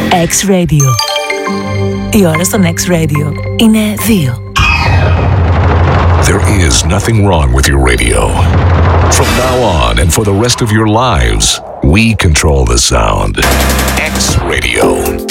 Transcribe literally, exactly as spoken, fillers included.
X-Radio. Η ώρα στον X-Radio είναι δύο. There is nothing wrong with your radio. From now on and for the rest of your lives, we control the sound. X-Radio.